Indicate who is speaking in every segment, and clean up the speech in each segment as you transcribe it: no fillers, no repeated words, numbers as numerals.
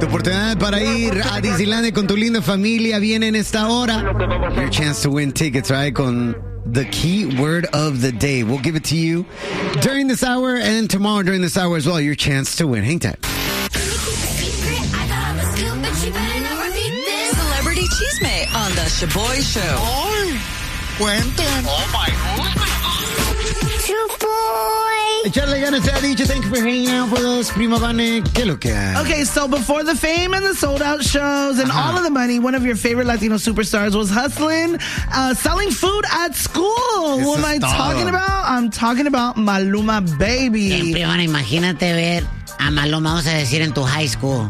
Speaker 1: Tu oportunidad para ir a Disneylandia con tu linda familia viene en esta hora. Your chance to win tickets, right? Con the key word of the day. We'll give it to you during this hour and tomorrow during this hour as well. Your chance to win. Hang tight.
Speaker 2: Celebrity Chisme on the Shaboy Show.
Speaker 3: ¡Ay! Cuenten. ¡Oh, my God!
Speaker 1: Echarle ganas, se ha dicho. Thank you for hanging out with us, Prima Vane. ¿Qué lo que hay?
Speaker 4: Okay, so before the fame and the sold-out shows and all of the money, one of your favorite Latino superstars was hustling, selling food at school. Who am I talking about? I'm talking about Maluma Baby.
Speaker 5: Prima, imagínate ver a Maluma, vamos a decir, en tu high school.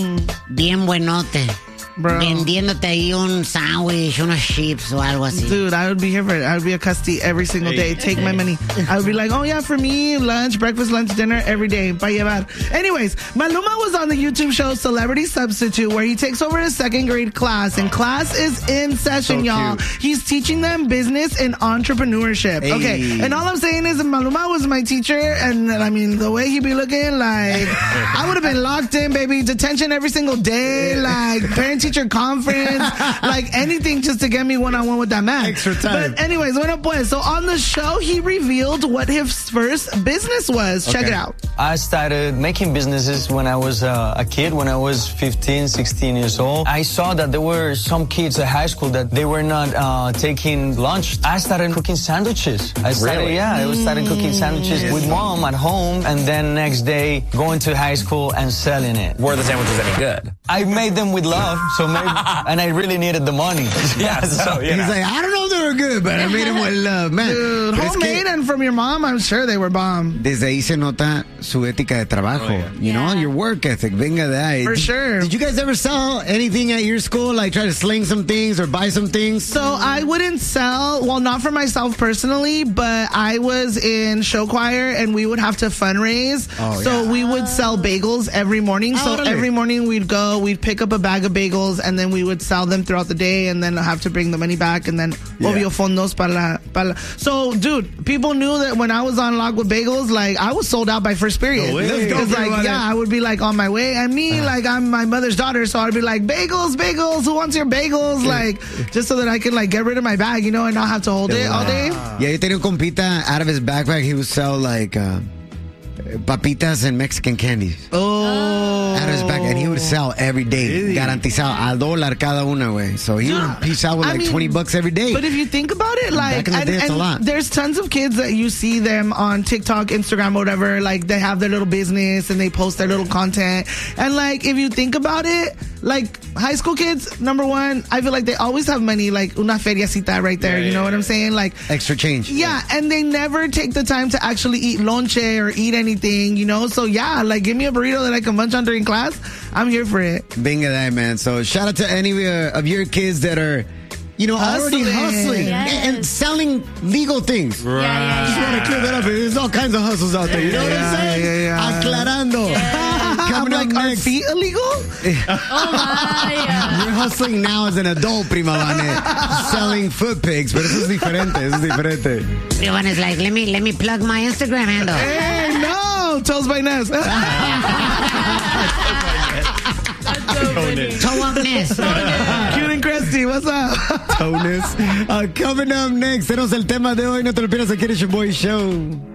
Speaker 5: Bien buenote.
Speaker 4: Bro.
Speaker 5: Vendiéndote ahí un sándwich, unos chips o algo así.
Speaker 4: Dude, I would be here for it. I would be a custody every single day. Take my money. I would be like, oh yeah, for me, lunch, breakfast, lunch, dinner, every day. Pa llevar. Anyways, Maluma was on the YouTube show Celebrity Substitute, where he takes over his second grade class. And class is in session,
Speaker 1: So
Speaker 4: y'all.
Speaker 1: cute.
Speaker 4: He's teaching them business and entrepreneurship.
Speaker 1: Hey.
Speaker 4: Okay, and all I'm saying is Maluma was my teacher, and I mean, the way he be looking, like, I would have been locked in, baby. Detention every single day, like, parent-teacher conference, like anything just to get me one-on-one with that man.
Speaker 1: Extra time.
Speaker 4: But anyways, bueno pues, so on the show, he revealed what his first business was. Check
Speaker 1: Okay.
Speaker 4: it out.
Speaker 6: I started making businesses when I was a kid, when I was 15, 16 years old. I saw that there were some kids at high school that they were not taking lunch. I started cooking sandwiches. I started cooking sandwiches with mom at home, and then next day going to high school and selling it.
Speaker 7: Were the sandwiches any good?
Speaker 6: I made them with love, so maybe, and I really needed the money.
Speaker 7: Yeah, so, you
Speaker 1: He's
Speaker 7: know.
Speaker 1: like, I don't know if they were good, but I made them with love, man.
Speaker 4: Dude,
Speaker 1: Pero es que
Speaker 4: homemade and from your mom, I'm sure they were bomb.
Speaker 1: desde ahí se nota su ética de trabajo. You know, your work ethic. Venga de ahí.
Speaker 4: For sure.
Speaker 1: Did you guys ever sell anything at your school? Like try to sling some things or buy some things?
Speaker 4: So I wouldn't sell, well, not for myself personally, but I was in show choir and we would have to fundraise.
Speaker 1: Oh,
Speaker 4: so
Speaker 1: yeah.
Speaker 4: we would sell bagels every morning. So
Speaker 1: Órale.
Speaker 4: every morning we'd pick up a bag of bagels and then we would sell them throughout the day and then have to bring the money back and then obvio fondos para la. So dude, people knew that when I was on Lock with Bagels, like I was sold out by first period.
Speaker 1: No way. Let's go,
Speaker 4: It's like,
Speaker 1: everybody.
Speaker 4: yeah, I would be like on my way. And me, like I'm my mother's daughter, so I'd be like, bagels, who wants your bagels? Like, just so that I can like get rid of my bag, you know, and not have to hold it all day.
Speaker 1: Yeah, yo tenía un compita, out of his backpack, he would sell like papitas and Mexican candies.
Speaker 4: Oh.
Speaker 1: Out of his back, and he would sell every day. Garantizado, $1 cada una, güey. So he would piece out with
Speaker 4: I
Speaker 1: like
Speaker 4: mean,
Speaker 1: $20 every day.
Speaker 4: But if you think about it, like,
Speaker 1: Back in the day, it's a lot.
Speaker 4: there's tons of kids that you see them on TikTok, Instagram, whatever, like they have their little business and they post their little content. And like, if you think about it, like high school kids, number one, I feel like they always have money, like una feriacita right there. You know what I'm saying? Like,
Speaker 1: Extra change.
Speaker 4: yeah, and they never take the time to actually eat lonche or eat anything, you know? So yeah, like give me a burrito that I can munch on during class. I'm here for it.
Speaker 1: Venga that, man. So shout out to any of your kids that are, you know, already hustling
Speaker 8: Yes.
Speaker 1: and selling legal things.
Speaker 8: Yeah, yeah,
Speaker 1: Just want to clear that up. There's all kinds of hustles out there. You know what I'm saying?
Speaker 4: Yeah.
Speaker 1: Aclarando.
Speaker 4: I'm
Speaker 1: Coming up
Speaker 4: like, are
Speaker 1: next.
Speaker 4: feet illegal?
Speaker 8: Oh my.
Speaker 1: You're hustling now as an adult, Prima Vane, selling foot pigs, but eso es diferente.
Speaker 5: Prima is like, let me plug my Instagram handle.
Speaker 4: Hey, no! Toes by Ness.
Speaker 5: Toe up Ness.
Speaker 4: Cute and Cresty, what's up?
Speaker 1: Tonus. Coming up next, tenemos el tema de hoy. No te lo pierdas aquí en el Shaboy Show.